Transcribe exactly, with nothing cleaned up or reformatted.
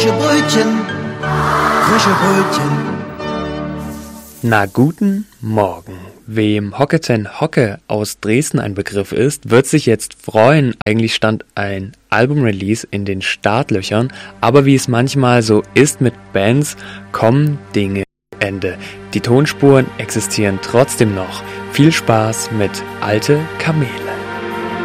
frische Brötchen, frische Brötchen. Na guten Morgen. Wem Hocke ten Hocke aus Dresden ein Begriff ist, wird sich jetzt freuen. Eigentlich stand ein Album-Release in den Startlöchern, aber wie es manchmal so ist mit Bands, kommen Dinge zu Ende. Die Tonspuren existieren trotzdem noch. Viel Spaß mit Alte Kamele.